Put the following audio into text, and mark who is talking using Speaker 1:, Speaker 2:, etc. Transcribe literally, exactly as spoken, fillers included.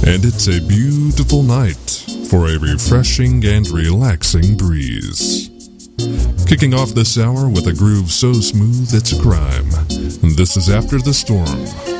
Speaker 1: And it's a beautiful night for a refreshing and relaxing breeze. Kicking off this hour with a groove so smooth it's a crime. This is After the Storm.